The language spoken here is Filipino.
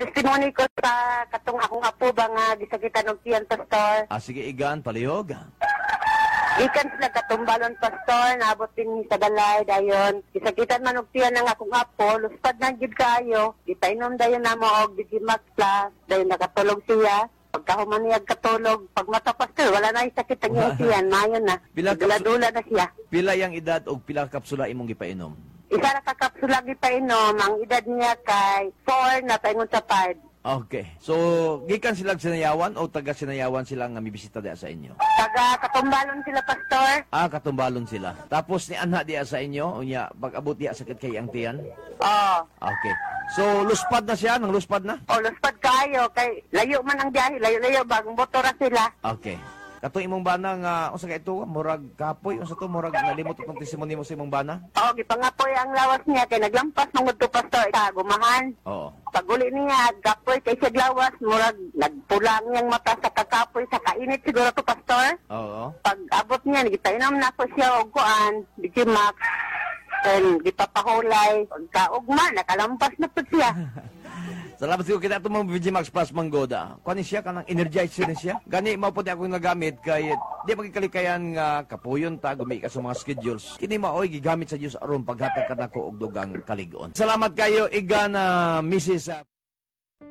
testimony ko sa katong akong apo ba nga gisakitan og tiyan, Pastor. Sige, Igan, palihog. Ikan sila katumbalon, Pastor, naabot din sa balay, dayon. Gisakitan man og tiyan ng akong apo, luspad na gid kayo. Gipainom dayon namo og Digimax Plus, dayon nakatulog siya. Pagkahuman niya katulog, pag mata, Pastor, wala na yung sakit ang iyang tiyan, mayon na. Dula-dula na siya. Pila yang edad o pila kapsula imong gipainom? Isa na kakapsula gipainom, ang edad niya kay 4 na paingon sa 5. Okay. So, gikan silang Sinayawan o taga Sinayawan sila nga mibisita diya sa inyo? Taga katumbalon sila, Pastor. Katumbalon sila. Tapos ni anha diya sa inyo, unya pag-abot diya sakit kay ang tiyan? Oo. Okay. So, luspad na siya? Nang luspad na? Luspad kayo, kay layo man ang biyahe, layo-layo, bagong motora sila. Okay. Katong imong bana nga, unsa kay ito, murag kapoy, unsa to, murag nalimot itong testimony mo sa imong bana? Oo, gipangapoy ang lawas niya, kay naglampas mangod to, Pastor, sa gumahan. Oo. Paguli niya, gapoy kay siya lawas, murag nagpula niyang mata sa kakapoy, sa kainit siguro to, Pastor. Oo. Pag abot niya, gipainom na ko siya og kuan, Digimax, then gipapahulay, pagkaugma, nakalampas na po siya. Salamat siguro kita itong mga Digimax Plus Manggoda. Kuha ni siya, kanang energizer ni siya. Gani, mauputi ako nagamit kay di magkikalikayan nga kapuyon ta, gumay ka sa mga schedules. Kini maoy, gigamit sa Diyos aron paghatag ka na ko og dugang kaligon. Salamat kayo, Igan, Mrs.